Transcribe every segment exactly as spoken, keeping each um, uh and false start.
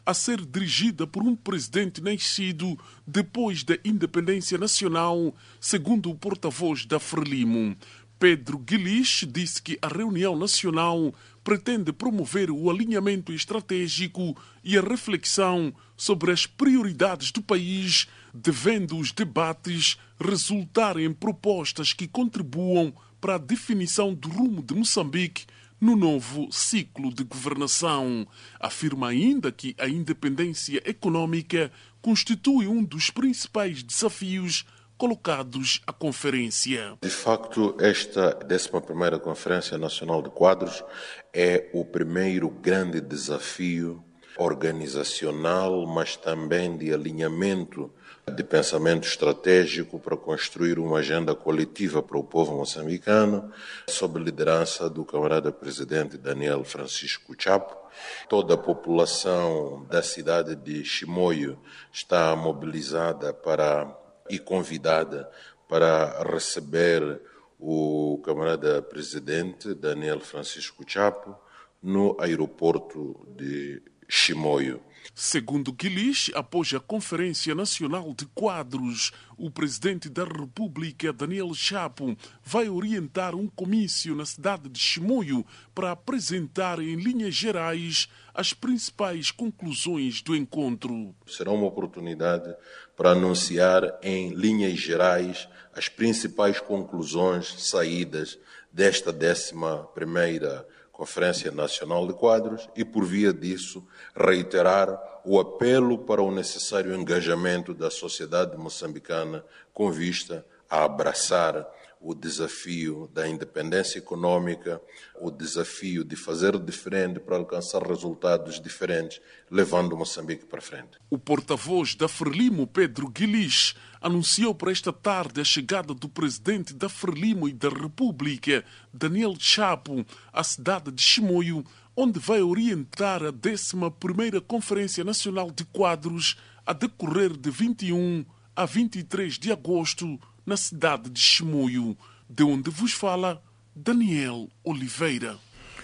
a ser dirigida por um presidente nascido depois da independência nacional, segundo o porta-voz da Frelimo. Pedro Guilherme disse que a reunião nacional pretende promover o alinhamento estratégico e a reflexão sobre as prioridades do país, devendo os debates resultar em propostas que contribuam para a definição do rumo de Moçambique no novo ciclo de governação. Afirma ainda que a independência econômica constitui um dos principais desafios colocados à conferência. De facto, esta décima primeira Conferência Nacional de Quadros é o primeiro grande desafio organizacional, mas também de alinhamento de pensamento estratégico para construir uma agenda coletiva para o povo moçambicano, sob liderança do camarada presidente Daniel Francisco Chapo. Toda a população da cidade de Chimoio está mobilizada para e convidada para receber o camarada presidente Daniel Francisco Chapo no aeroporto de Chimoio. Segundo Guilherme, após a Conferência Nacional de Quadros, o presidente da República, Daniel Chapo, vai orientar um comício na cidade de Chimoio para apresentar em linhas gerais as principais conclusões do encontro. Será uma oportunidade para anunciar em linhas gerais as principais conclusões saídas desta décima primeira Conferência Nacional de Quadros e, por via disso, reiterar o apelo para o necessário engajamento da sociedade moçambicana com vista a abraçar o desafio da independência econômica, o desafio de fazer diferente para alcançar resultados diferentes, levando Moçambique para frente. O porta-voz da Frelimo, Pedro Guilherme, anunciou para esta tarde a chegada do presidente da Frelimo e da República, Daniel Chapo, à cidade de Chimoio, onde vai orientar a décima primeira Conferência Nacional de Quadros a decorrer de vinte e um a vinte e três de agosto, na cidade de Chimoio, de onde vos fala Daniel Oliveira.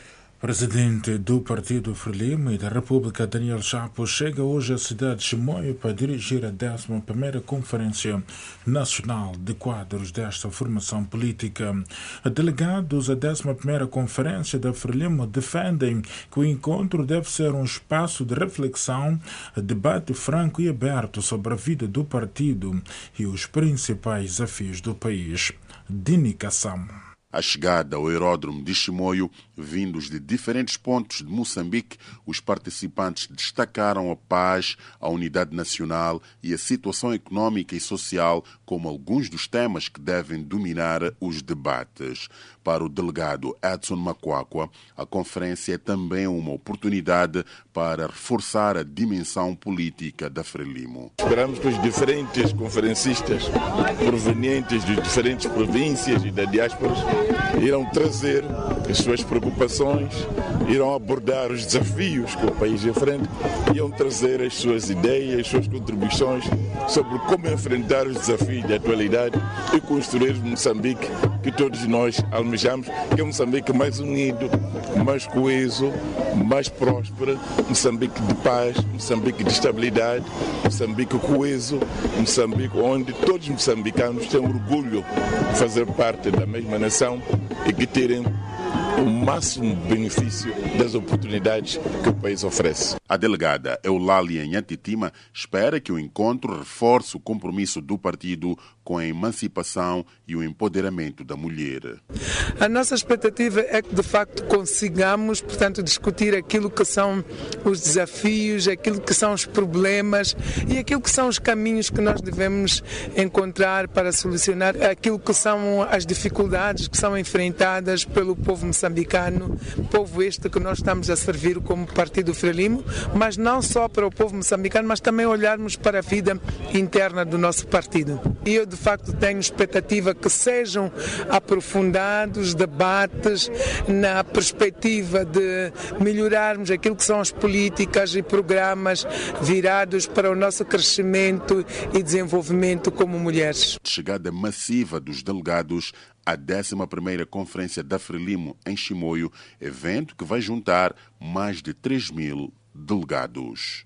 Presidente do Partido Frelimo e da República, Daniel Chapo, chega hoje à cidade de Chimoio para dirigir a décima primeira Conferência Nacional de Quadros desta formação política. Delegados à décima primeira Conferência da Frelimo defendem que o encontro deve ser um espaço de reflexão, debate franco e aberto sobre a vida do partido e os principais desafios do país. Dini Kassam. A chegada ao aeródromo de Chimoio, vindos de diferentes pontos de Moçambique, os participantes destacaram a paz, a unidade nacional e a situação econômica e social como alguns dos temas que devem dominar os debates. Para o delegado Edson Macuacua, a conferência é também uma oportunidade para reforçar a dimensão política da Frelimo. Esperamos que os diferentes conferencistas provenientes de diferentes províncias e da diáspora irão trazer as suas preocupações, irão abordar os desafios que o país enfrenta, irão trazer as suas ideias, as suas contribuições sobre como enfrentar os desafios da atualidade e construir o Moçambique que todos nós almejamos, que é um Moçambique mais unido, mais coeso, mais próspero, Moçambique de paz, Moçambique de estabilidade, Moçambique coeso, Moçambique onde todos os moçambicanos têm orgulho de fazer parte da mesma nação e que terem o máximo benefício das oportunidades que o país oferece. A delegada Eulália Nhantitima espera que o encontro reforce o compromisso do partido com a emancipação e o empoderamento da mulher. A nossa expectativa é que, de facto, consigamos, portanto, discutir aquilo que são os desafios, aquilo que são os problemas e aquilo que são os caminhos que nós devemos encontrar para solucionar aquilo que são as dificuldades que são enfrentadas pelo povo moçambicano, povo este que nós estamos a servir como Partido Frelimo, mas não só para o povo moçambicano, mas também olharmos para a vida interna do nosso partido. E eu, de facto, tenho expectativa que sejam aprofundados debates na perspectiva de melhorarmos aquilo que são as políticas e programas virados para o nosso crescimento e desenvolvimento como mulheres. Chegada massiva dos delegados à décima primeira Conferência da Frelimo em Chimoio, evento que vai juntar mais de três mil delegados.